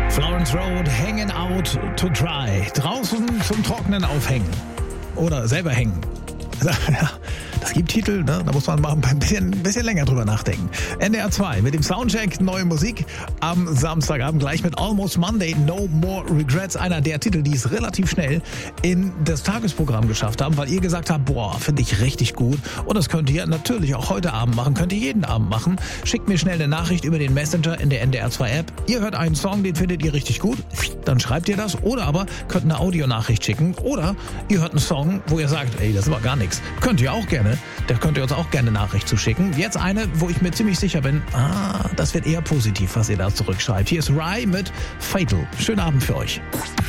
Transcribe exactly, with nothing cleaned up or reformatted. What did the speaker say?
Florence Road, Hanging Out to Dry. Draußen zum Trocknen aufhängen. Oder selber hängen. Ja, das gibt Titel, ne? Da muss man mal ein bisschen, ein bisschen länger drüber nachdenken. N D R zwei mit dem Soundcheck, neue Musik am Samstagabend gleich mit Almost Monday, No More Regrets. Einer der Titel, die es relativ schnell in das Tagesprogramm geschafft haben, weil ihr gesagt habt, boah, finde ich richtig gut. Und das könnt ihr natürlich auch heute Abend machen, könnt ihr jeden Abend machen. Schickt mir schnell eine Nachricht über den Messenger in der N D R zwei App. Ihr hört einen Song, den findet ihr richtig gut, dann schreibt ihr das. Oder aber könnt eine Audionachricht schicken. Oder ihr hört einen Song, wo ihr sagt, ey, das ist aber gar nichts. Könnt ihr auch gerne. Da könnt ihr uns auch gerne Nachricht zuschicken. Jetzt eine, wo ich mir ziemlich sicher bin, ah, das wird eher positiv, was ihr da zurückschreibt. Hier ist Rye mit Fatal. Schönen Abend für euch.